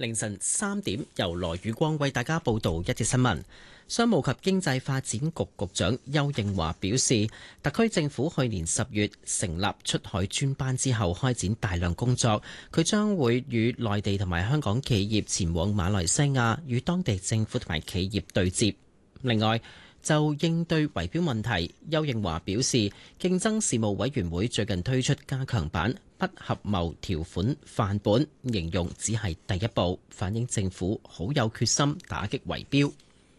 凌晨3點，由羅宇光為大家報道一節新聞。商務及經濟發展局局長邱應華表示，特區政府去年10月成立出海專班之後，開展大量工作。佢將會與內地同埋香港企業前往馬來西亞，與當地政府同埋企業對接。另外，就應對圍標問題，邱應華表示，競爭事務委員會最近推出加強版不合謀條款範本，形容只係第一步，反映政府好有決心打擊圍標。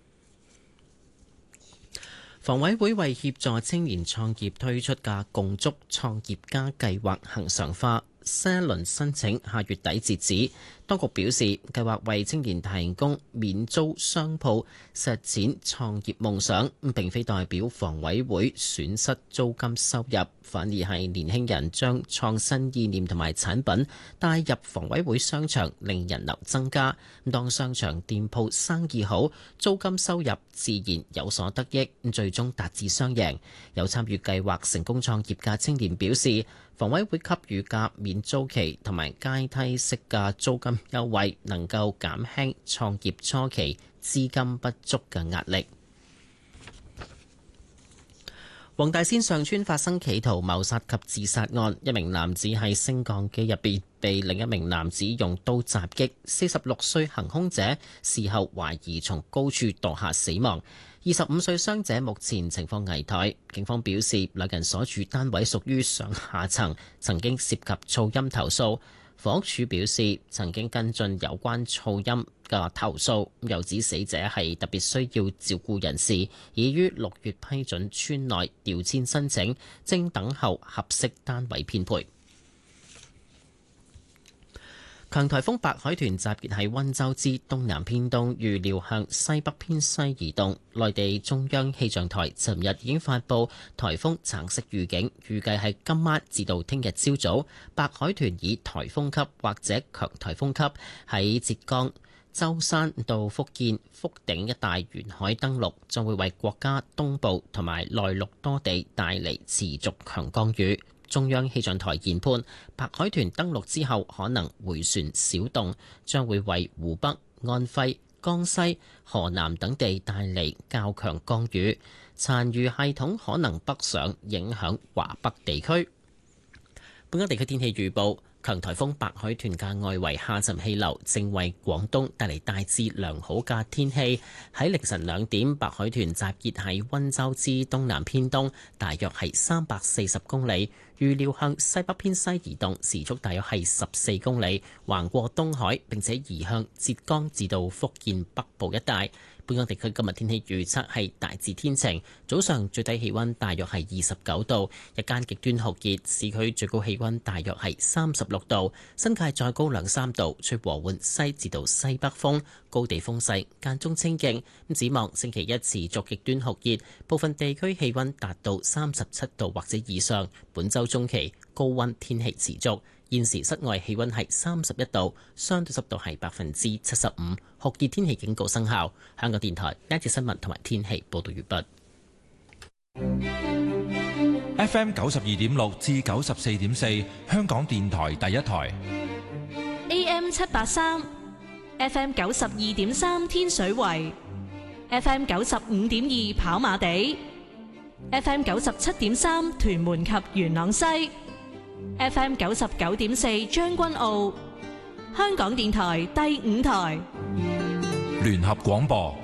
房委會為協助青年創業推出嘅共築創業家計劃恆常化，新一輪申請下月底截止。當局表示，計劃為青年提供免租商鋪實踐創業夢想，並非代表房委會損失租金收入，反而係年輕人將創新意念同埋產品帶入房委會商場，令人流增加。當商場店鋪生意好，租金收入自然有所得益，最終達至雙贏。有參與計劃成功創業嘅青年表示，房委會給予嘅免租期同埋階梯式嘅租金優惠，能夠減輕創業初期資金不足嘅壓力。黃大仙上村發生企圖謀殺及自殺案，一名男子喺升降機入邊被另一名男子用刀襲擊，46歲行兇者事後懷疑從高處墮下死亡，25歲傷者目前情況危殆。警方表示，兩人所住單位屬於上下層，曾經涉及噪音投訴。房屋署表示，曾經跟進有關噪音嘅投訴，又指死者係特別需要照顧人士，已於6月批准村內調遷申請，正等候合適單位編配。強颱風白海豚集結喺溫州之東南偏東，預料向西北偏西移動。內地中央氣象台尋日已經發布颱風橙色預警，預計係今晚至到聽日朝早，白海豚以颱風級或者強颱風級喺浙江舟山到福建福鼎一帶沿海登陸，將會為國家東部同埋內陸多地帶嚟持續強降雨。中央氣象台研判，白海豚登陸之後可能回旋小動，將會為湖北、安徽、江西、河南等地帶嚟較強降雨，殘餘系統可能北上，影響華北地區。本港地區天氣預報。強颱風白海豚嘅外圍下沉氣流正為廣東帶嚟大致良好嘅天氣。喺凌晨2點，白海豚集結喺溫州之東南偏東，大約係340公里，預料向西北偏西移動，時速大約係14公里，橫過東海，並且移向浙江至到福建北部一帶。本港地區今日天氣預測係大致天晴，早上最低氣溫大約係29度，日間極端酷熱，市區最高氣溫大約係36度，新界再高2-3度，吹和緩西至到西北風，高地風勢間中清勁。展望星期一持續極端酷熱，部分地區氣溫達到37度或者以上。本週中期高溫天氣持續。現時室外氣溫係31度，相對濕度係75%，酷熱天氣警告生效。香港電台呢一節新聞同埋天氣報道完畢。FM 92.6至94.4，香港電台第一台。 AM 783 ，FM 92.3天水圍，FM 95.2跑馬地，FM 97.3屯門及元朗西。FM 99.4將軍澳，香港電台第5台聯合廣播。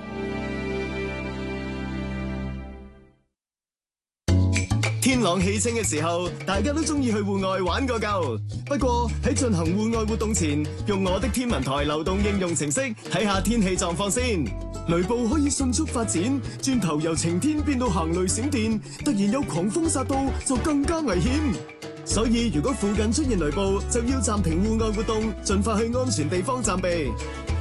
天朗氣清嘅時候，大家都中意去戶外玩個夠。不過喺進行戶外活動前，用我的天文台流動應用程式睇下天氣狀況先。雷暴可以迅速發展，轉頭由晴天變到行雷閃電，突然有狂風殺到，就更加危險。所以如果附近出現雷暴，就要暫停戶外活動，盡快去安全地方暫避。